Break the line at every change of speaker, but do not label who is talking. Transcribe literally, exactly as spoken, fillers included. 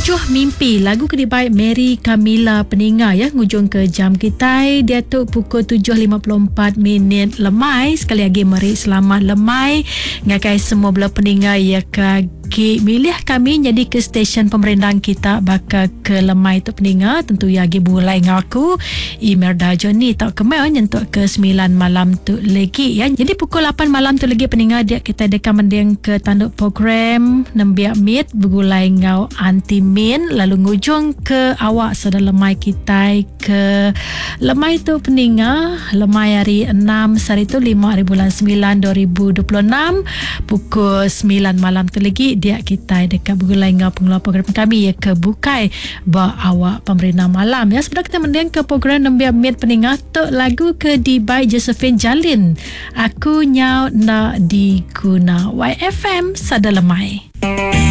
Tujuh Mimpi, lagu kedibai Mary Camila Peninga ya, ngujung ke jam kita dia tu pukul tujuh lima puluh empat minit lemai. Sekali lagi mari selamat lemai ngakai semua belah peninga ya kaki milih kami jadi ke stesen pemerintahan kita bakal ke lemai tu peninga. Tentu ya lagi mulai ngaku Imelda Johnny tak kemau nyentuk ke sembilan malam tu lagi ya. Jadi pukul lapan malam tu lagi peninga dia kita dekat mending ke tanduk program nembiak mit bergulai ngau anti min lalu ngujung ke awak sedang lemai kita ke lemai tu peninga lemai hari enam hari tu lima hari bulan sembilan dua ribu dua puluh enam pukul sembilan malam tu lagi dia kita dekat bergulai ngau pengeluar program kami ya ke bukai ba awak pemerintah malam ya. Sebenarnya kita mending ke program nembiak mit peninga tu lagu ke di by Josephine Jalin aku nyau nak diguna Y F M sada lemai.